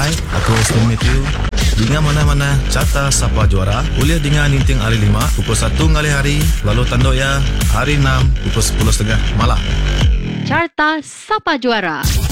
Hai, aku Weston Matthew. Dengan mana-mana carta Sapa Juara, boleh dengan Ninting hari 5 pukul 1 ngali hari, lalu tanduk ya hari 6 pukul 10.30 malam. Carta Sapa Juara.